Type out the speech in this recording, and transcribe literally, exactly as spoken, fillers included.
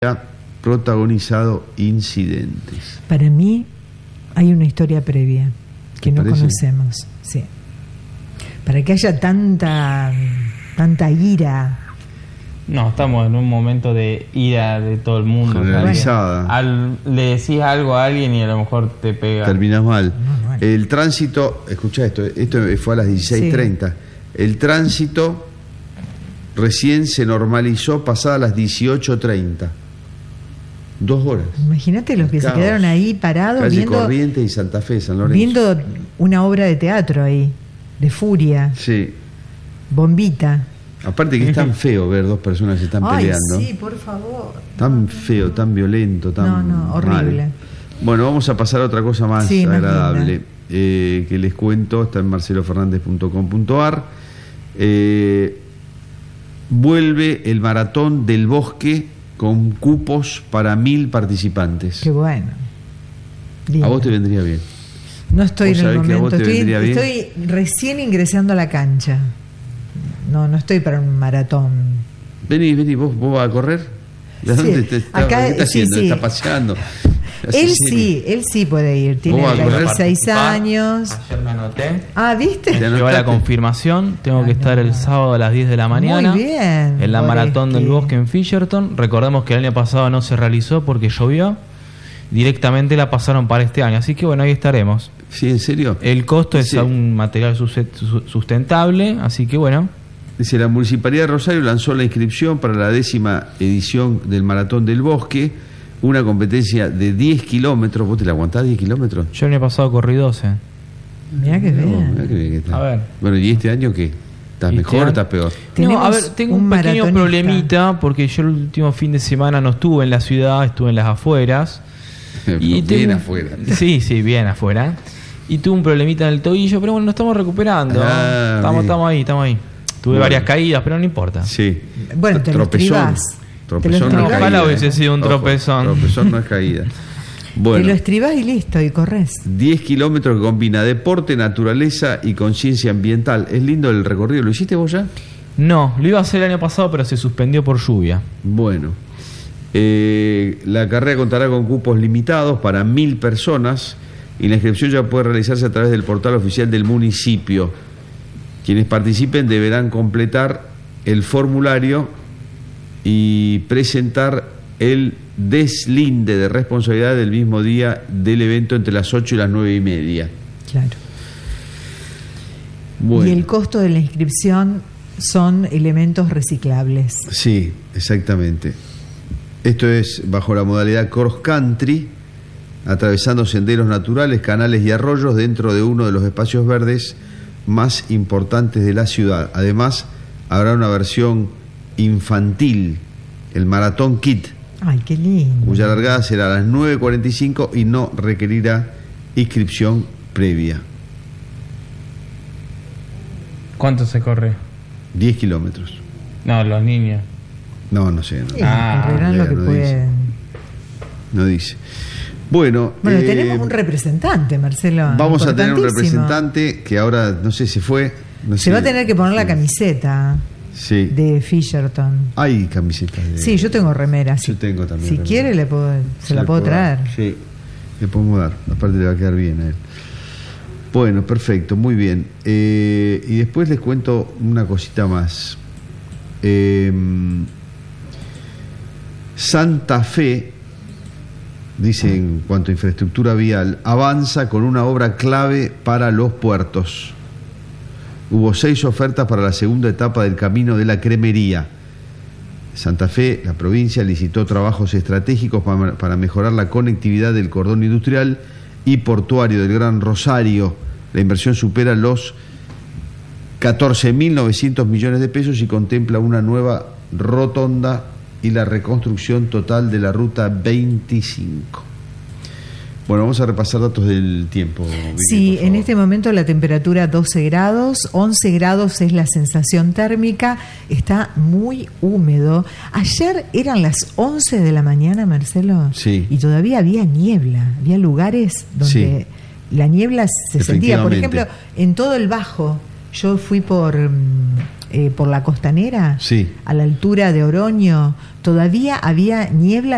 ha protagonizado incidentes. Para mí hay una historia previa que no parece? conocemos, sí. Para que haya tanta tanta ira. No, estamos en un momento de ira de todo el mundo. Generalizada. O sea, al, le decís algo a alguien y a lo mejor te pega. Terminas mal. No, no, no. El tránsito, escuchá esto, esto fue a las dieciséis treinta. Sí. El tránsito recién se normalizó pasada las dieciocho treinta. Dos horas. Imagínate los que Caos. se quedaron ahí parados Calle viendo, Corrientes y Santa Fe, San Lorenzo. viendo una obra de teatro ahí, de furia, Sí. bombita. Aparte que es tan feo ver dos personas que se están Ay, peleando. sí, por favor. Tan feo, tan violento, tan No, no, horrible. mal. Bueno, vamos a pasar a otra cosa más Sí, más agradable eh, que les cuento. Está en marcelo fernández punto com punto a r. Eh, vuelve el Maratón del Bosque con cupos para mil participantes. Qué bueno. Lindo. A vos te vendría bien. No estoy ¿Vos en el sabés que a vos momento, te estoy, vendría bien? estoy recién ingresando a la cancha. No, no estoy para un maratón. Vení, vení, vos, vos vas a correr. ¿De Sí, dónde te está, acá- ¿Qué está sí, haciendo? sí. ¿Está paseando? Él sí, él sí puede ir. Tiene ¿Vos vas a correr? veintiséis años. Ayer me anoté. Ah, ¿viste? ¿Te Lleva la anotaste? confirmación. Tengo Ah, que estar no. el sábado a las diez de la mañana. Muy bien. En la por Maratón este- del Bosque en Fisherton. Recordemos que el año pasado no se realizó porque llovió. Directamente la pasaron para este año. Así que bueno, ahí estaremos. Sí, ¿en serio? El costo es Sí. a un material sus- su- sustentable. Así que bueno. Dice, la Municipalidad de Rosario lanzó la inscripción para la décima edición del Maratón del Bosque, una competencia de diez kilómetros. ¿Vos te la aguantás diez kilómetros? Yo el año pasado corrí doce. Mirá que No, bien. mirá qué bien que está. A ver. Bueno, ¿y este año qué? ¿Estás ¿Y mejor este o año? estás peor? Tenemos No, a ver, tengo un, un pequeño maratonista. problemita porque yo el último fin de semana no estuve en la ciudad, estuve en las afueras. Bien tengo- afuera. Sí, sí, bien afuera. Y tuve un problemita en el tobillo, pero bueno, nos estamos recuperando. Ah, estamos, bien. estamos ahí, estamos ahí. Tuve Bueno. varias caídas, pero no importa. Sí. Bueno, te lo Tropezón. estribás. Tropezón Te lo no es estribás. caída. Ojalá hubiese ¿eh? sido un Ojo, tropezón. Tropezón no es caída. Te Bueno, lo estribás y listo, y corres. diez kilómetros que combina deporte, naturaleza y conciencia ambiental. Es lindo el recorrido. ¿Lo hiciste vos ya? No, lo iba a hacer el año pasado, pero se suspendió por lluvia. Bueno, eh, la carrera contará con cupos limitados para mil personas y la inscripción ya puede realizarse a través del portal oficial del municipio. Quienes participen deberán completar el formulario y presentar el deslinde de responsabilidad del mismo día del evento entre las ocho y las nueve y media. Claro. Bueno, Y el costo de la inscripción son elementos reciclables. sí, exactamente. Esto es bajo la modalidad cross country, atravesando senderos naturales, canales y arroyos dentro de uno de los espacios verdes más importantes de la ciudad. Además, habrá una versión infantil, el Maratón Kit, Ay, qué lindo. cuya largada será a las nueve cuarenta y cinco y no requerirá inscripción previa. ¿Cuánto se corre? diez kilómetros. No, los niños. No, no sé. No, Sí, Ah, correrán lo ya que no pueden. no dice. Bueno, Bueno, eh, tenemos un representante, Marcelo. vamos a tener un importantísimo. representante que ahora, no sé, se fue. No Se sé. va a tener que poner la camiseta Sí. de Fisherton. Hay camisetas de... Sí, yo tengo remeras. Yo tengo también Si remera. quiere, le puedo, se la le puedo puedo dar. traer. Sí, le podemos dar. Aparte le va a quedar bien a él. Bueno, perfecto, muy bien. Eh, y después les cuento una cosita más. Eh, Santa Fe, dice en cuanto a infraestructura vial, avanza con una obra clave para los puertos. Hubo seis ofertas para la segunda etapa del Camino de la Cremería. Santa Fe, la provincia, licitó trabajos estratégicos para, para mejorar la conectividad del cordón industrial y portuario del Gran Rosario. La inversión supera los catorce mil novecientos millones de pesos y contempla una nueva rotonda y la reconstrucción total de la ruta veinticinco. Bueno, vamos a repasar datos del tiempo. Vicky, Sí, por favor. en este momento la temperatura doce grados, once grados es la sensación térmica, está muy húmedo. Ayer eran las once de la mañana, Marcelo, Sí. y todavía había niebla, había lugares donde Sí. la niebla se sentía. Por Efectivamente. ejemplo, en todo el Bajo, yo fui por, mm, eh, por la costanera, Sí. a la altura de Oroño, todavía había niebla.